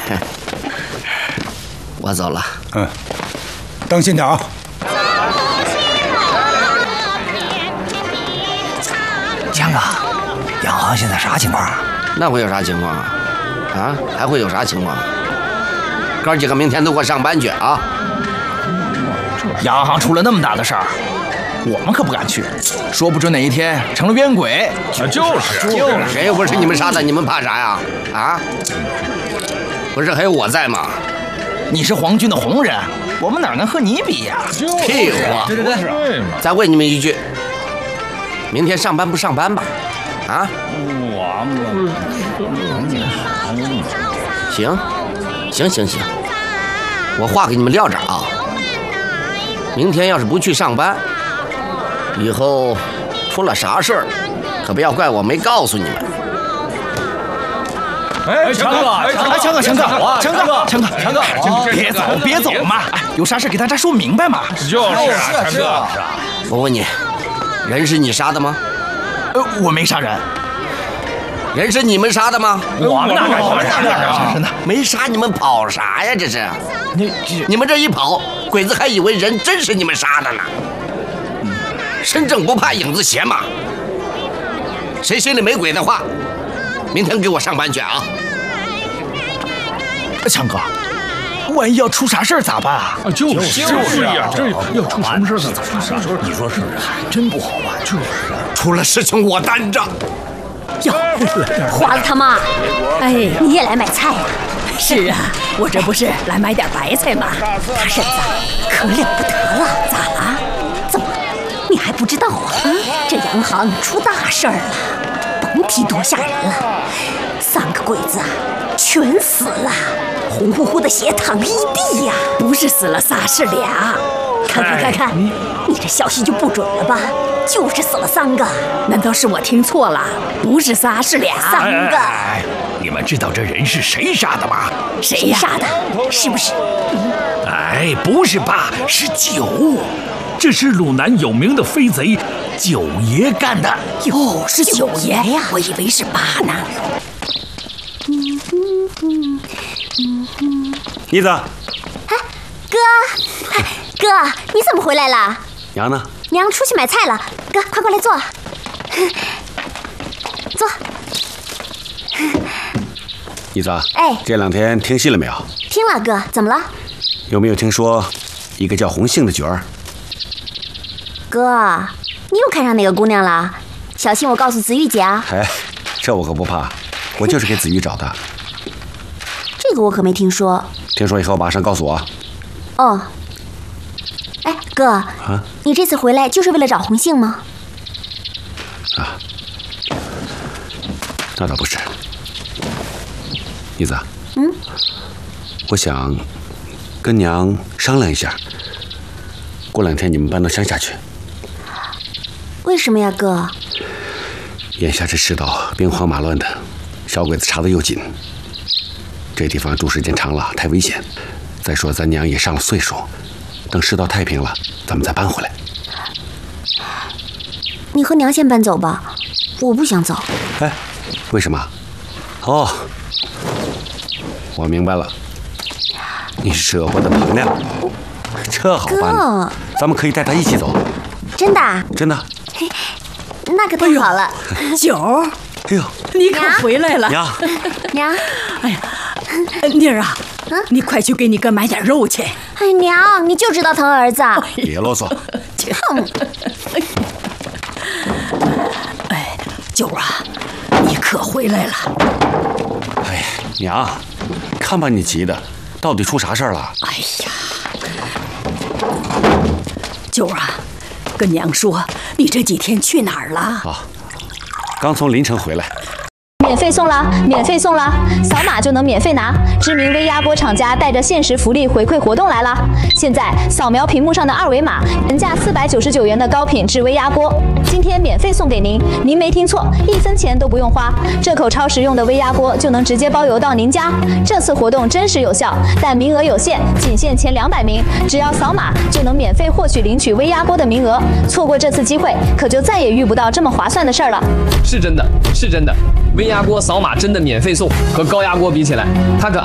我走了。 当心点啊！ 强哥，央行现在啥情况啊？ 那会有啥情况啊？啊，还会有啥情况？哥几个明天都给我上班去啊！ 央行出了那么大的事儿，我们可不敢去，说不准哪一天成了冤鬼。 就是， 谁又不是你们杀的？你们怕啥呀？啊？不是还有我在吗？ 你是皇军的红人，我们哪能和你比呀？ 屁话！ 对嘛？ 再问你们一句，明天上班不上班吧？啊？行，我话给你们撂这儿啊。明天要是不去上班，以后出了啥事儿，可不要怪我没告诉你们。 强哥， 强哥，别走嘛！有啥事给大家说明白嘛。 就是啊，强哥。 我问你，人是你杀的吗？ 我没杀人。 人是你们杀的吗？ 我们哪杀的？没杀你们跑啥呀？这是，你们这一跑，鬼子还以为人真是你们杀的呢。身正不怕影子斜嘛。谁心里没鬼的话，明天给我上班去啊！ 强哥，万一要出啥事儿咋办啊？ 就是呀，这要出什么事儿咋办？ 你说是不是？真不好办。就是啊， 出了事情我担着。 哟，华子他妈，哎，你也来买菜呀？ 是啊，我这不是来买点白菜吗？ 大婶子，可了不得了，咋了？怎么，你还不知道啊？这洋行出大事儿了，甭提多吓人了，3个鬼子啊，全死了，红乎乎的血淌一地呀！ 不是死了仨是俩。 看，你这消息就不准了吧？就是死了3个， 难道是我听错了？不是仨是俩 ？3个。 你们知道这人是谁杀的吗？ 谁杀的？是不是？ 不是8，是9。这是鲁南有名的飞贼九爷干的。 哟，是九爷呀！我以为是8呢。 妮子， 哥，你怎么回来了？ 娘呢？ 娘出去买菜了。哥，快过来坐。坐。 妮子，这2天听戏了没有？ 听了，哥，怎么了？ 有没有听说一个叫红杏的角儿？ 哥，你又看上哪个姑娘了？小心我告诉子玉姐啊！ 这我可不怕，我就是给子玉找的。 这个我可没听说。 听说以后马上告诉我。 哦。哥，你这次回来就是为了找红杏吗？ 那倒不是。妮子，我想跟娘商量一下，过2天你们搬到乡下去。 为什么呀，哥？ 眼下这世道兵荒马乱的，小鬼子查得又紧，这地方住时间长了太危险。再说咱娘也上了岁数，等世道太平了，咱们再搬回来。 你和娘先搬走吧，我不想走。 为什么？我明白了，你舍不得彭亮，这好办呢，咱们可以带他一起走。 真的啊？ 真的。 那可太好了。 九，你可回来了。 娘， 哎呀，妮儿啊，你快去给你哥买点肉去。 娘，你就知道疼儿子。 别啰嗦。 九啊，你可回来了。 娘，看把你急的，到底出啥事儿了？ 九啊，跟娘说，你这几天去哪儿了？ 刚从临城回来。 免费送了，扫码就能免费拿。知名微压锅厂家带着限时福利回馈活动来了。现在扫描屏幕上的2维码，原价499元的高品质微压锅，今天免费送给您。您没听错，1分钱都不用花。这口超实用的微压锅就能直接包邮到您家。这次活动真实有效，但名额有限，仅限前200名。只要扫码就能免费获取领取微压锅的名额。错过这次机会，可就再也遇不到这么划算的事儿了。 是真的，微压锅扫码真的免费送，和高压锅比起来，它可